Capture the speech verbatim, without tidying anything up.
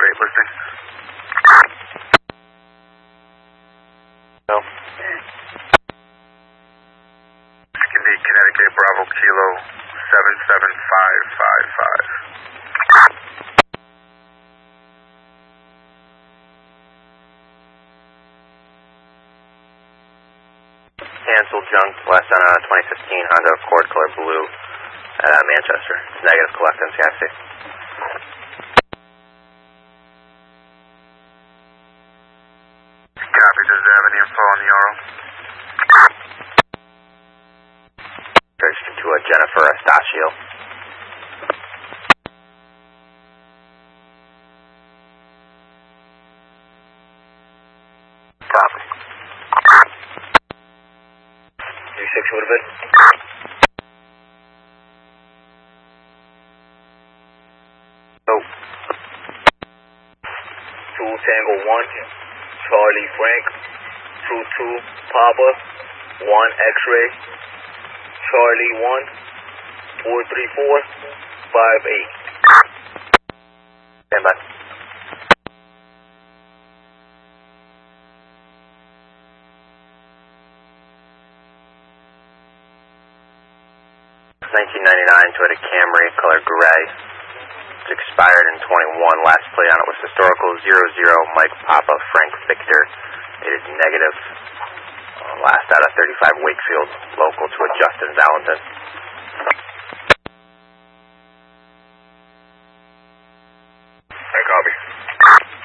five eight, listening. No. Second Connecticut, Bravo Kilo, seven seven five five five. Cancel junk west on a twenty fifteen Honda Accord color blue at uh, Manchester. Negative, collect N C I C. Copy, does it have any info on the R O? Registration to uh, Jennifer Estachio. Copy. six would have been. Oh. two Tango one, Charlie Frank, two two Papa, one X-ray, Charlie one, four three four, five eight. Stand by. nineteen ninety-nine Toyota Camry, color gray. It's expired in twenty-one. Last plate on it was historical zero zero Mike Papa Frank Victor. It is negative. Uh, last out of thirty-five Wakefield, local to a Justin Valentin.